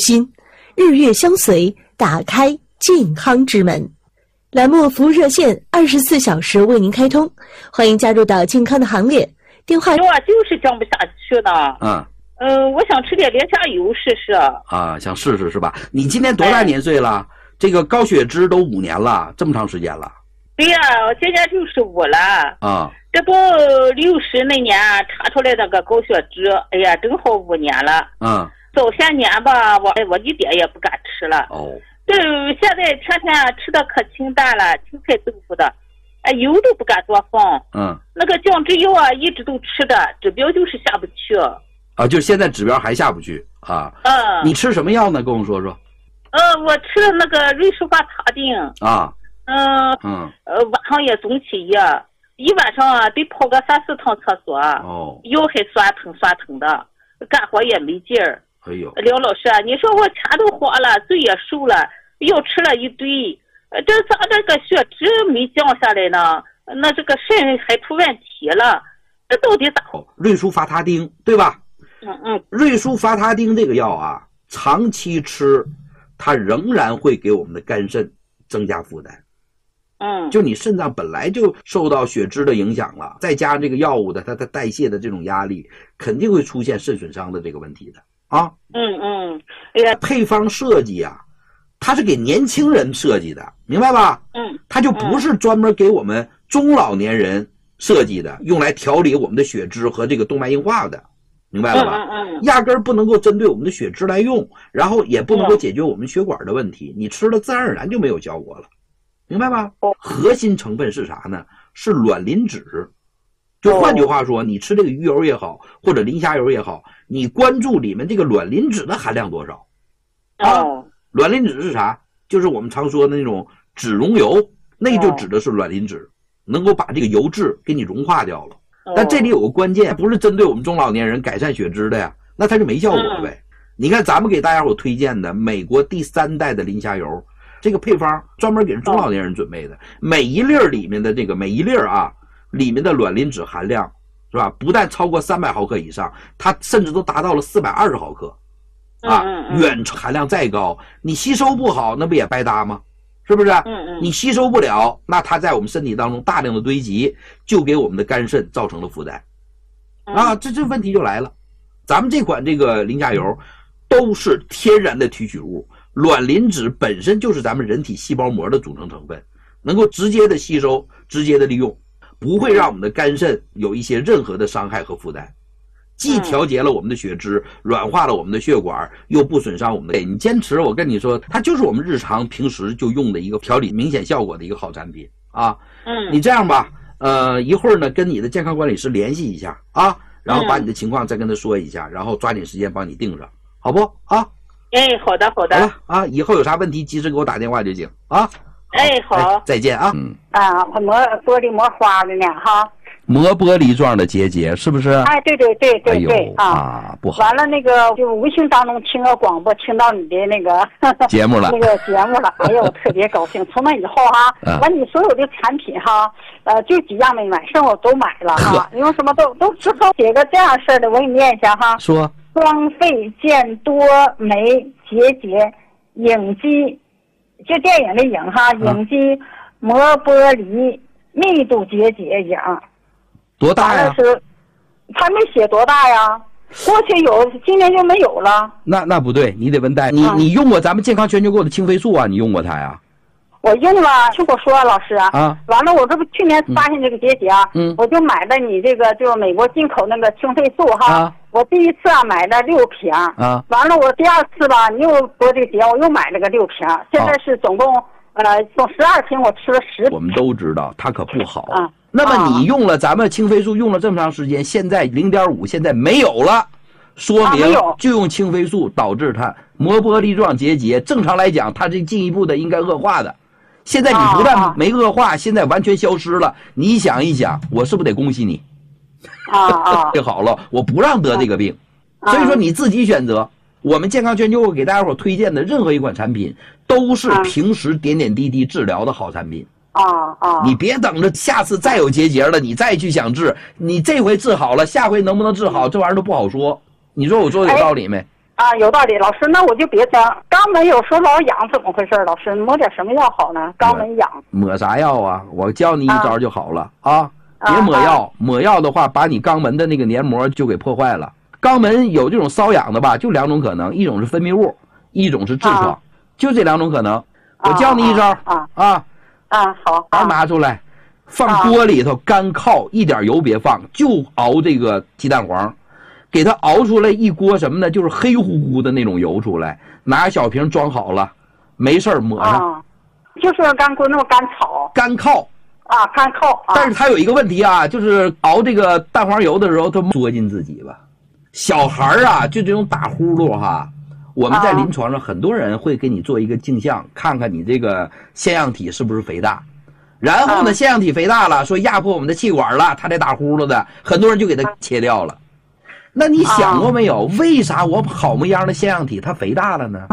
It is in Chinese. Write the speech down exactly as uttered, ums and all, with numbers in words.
心，日月相随，打开健康之门。栏目服务热线二十四小时为您开通，欢迎加入到健康的行列。电话我就是降不下去呢。 嗯嗯、呃，我想吃点莲虾油试试。 啊，想试试是吧？你今年多大年岁了？哎、这个高血脂都五年了，这么长时间了。 对呀、啊，我今年六十五了。 啊， 这不六十那年查出来那个高血脂，哎呀，正好五年了。 嗯， 早些年吧，我我一点也不敢吃了。 哦。 对，现在天天吃的可清淡了，青菜豆腐的，哎，油都不敢多放。 嗯， 那个降脂药啊，一直都吃的，指标就是下不去。 啊，就现在指标还下不去啊。 嗯。 你吃什么药呢？跟我说说。 呃，我吃了那个瑞舒法他定。 啊。 嗯。 嗯。 呃，晚上也总起夜，一晚上啊得跑个三四趟厕所。 哦。 腰还酸疼酸疼的，干活也没劲儿。 哎呦。 廖老师啊，你说我钱都花了，罪也受了。药吃了一堆，呃，这咋这个血脂没降下来呢？那这个肾还出问题了，这到底咋？ 瑞舒伐他汀，对吧？ 嗯嗯。 瑞舒伐他汀这个药啊，长期吃，它仍然会给我们的肝肾增加负担。 嗯。 就你肾脏本来就受到血脂的影响了，再加上这个药物的它的代谢的这种压力，肯定会出现肾损伤的这个问题的啊。 嗯嗯。哎呀， 配方设计啊。它是给年轻人设计的，明白吧？ 嗯， 它就不是专门给我们中老年人设计的，用来调理我们的血脂和这个动脉硬化的，明白了吧？ 嗯嗯嗯， 压根儿不能够针对我们的血脂来用，然后也不能够解决我们血管的问题，你吃了自然而然就没有效果了，明白吗？核心成分是啥呢？是卵磷脂。就换句话说，你吃这个鱼油也好，或者磷虾油也好，你关注里面这个卵磷脂的含量多少啊？ 哦。 卵磷脂是啥？就是我们常说的那种脂溶油，那就指的是卵磷脂，能够把这个油脂给你融化掉了。但这里有个关键，不是针对我们中老年人改善血脂的呀，那它就没效果了呗。你看咱们给大家伙推荐的美国第三代的磷虾油，这个配方专门给中老年人准备的，每一粒里面的这个每一粒啊，里面的卵磷脂含量是吧？不但超过三百毫克以上，它甚至都达到了四百二十毫克。啊，远含量再高，你吸收不好，那不也白搭吗？是不是？ 嗯嗯。 你吸收不了，那它在我们身体当中大量的堆积，就给我们的肝肾造成了负担。啊，这这问题就来了。咱们这款这个磷虾油都是天然的提取物，卵磷脂本身就是咱们人体细胞膜的组成成分，能够直接的吸收，直接的利用，不会让我们的肝肾有一些任何的伤害和负担。既调节了我们的血脂，软化了我们的血管，又不损伤我们的。你坚持，我跟你说，它就是我们日常平时就用的一个调理明显效果的一个好产品啊。 嗯， 你这样吧，呃，一会儿呢跟你的健康管理师联系一下啊，然后把你的情况再跟他说一下，然后抓紧时间帮你定上，好不啊？ 哎，好的好的。 好了啊，以后有啥问题及时给我打电话就行啊。 哎，好， 哎，再见啊。 嗯啊，磨玻璃磨花了呢哈。 磨玻璃状的结节是不是？ 哎，对对对对对、 哎、啊, 啊，不好。 完了那个就无形当中听个广播，听到你的那个节目了， 那个节目了，哎呀，我特别高兴。从那以后哈， 啊、 完你所有的产品哈，呃，就几样没买，剩我都买了哈。因为什么都都之后写个这样式的，我给你念一下哈。 说。 双肺健多酶结节影肌，就电影的影哈，影肌磨玻璃密度结节影。 多大呀？ 是，他没写多大呀。过去有，今年就没有了。 那那不对，你得问戴。你、啊、你用过咱们健康全球购的青飞素啊？你用过它呀？ 我用了，听我说，老师啊。 完了，我这不去年发现这个结节啊， 嗯， 我就买的你这个就美国进口那个青飞素哈。 啊。 我第一次啊买的六瓶。 啊。 完了，我第二次吧，你又播这个节，我又买了个六瓶，现在是总共、啊、呃，从十二瓶我吃了十瓶。 我们都知道它可不好。 啊。 那么你用了咱们青飞素用了这么长时间，现在 零点五 现在没有了，说明就用青飞素导致它磨玻璃状结节。正常来讲，它这进一步的应该恶化的。现在你不但没恶化，现在完全消失了。你想一想，我是不是得恭喜你？ 啊啊！ 就好了，我不让得这个病，所以说你自己选择。我们健康全球给大家伙推荐的任何一款产品，都是平时点点滴滴治疗的好产品。 啊啊！ 你别等着下次再有结节了，你再去想治，你这回治好了，下回能不能治好，这玩意儿都不好说。你说我说的有道理没？ 啊，有道理，老师，那我就别脏。肛门有时候老痒，怎么回事？老师，抹点什么药好呢？肛门痒。 抹啥药啊？我教你一招就好了啊！啊别抹药，啊、抹药的话，把你肛门的那个黏膜就给破坏了。肛门有这种瘙痒的吧，就两种可能，一种是分泌物，一种是痔疮，啊、就这两种可能。我教你一招啊啊啊，好， 把拿出来，放锅里头干靠，一点油别放，就熬这个鸡蛋黄。给它熬出来一锅什么呢？就是黑乎乎的那种油出来，拿小瓶装好了，没事抹上。 啊、就是干锅那种干炒。 干靠。 啊，干靠。啊、 但是它有一个问题啊，就是熬这个蛋黄油的时候，它缩进自己吧。小孩啊，就这种打呼噜哈，我们在临床上很多人会给你做一个镜像，看看你这个腺样体是不是肥大。然后呢，腺样体肥大了，说压迫我们的气管了，他得打呼噜的，很多人就给它切掉了。那你想过没有，为啥我好模样的腺样体它肥大了呢？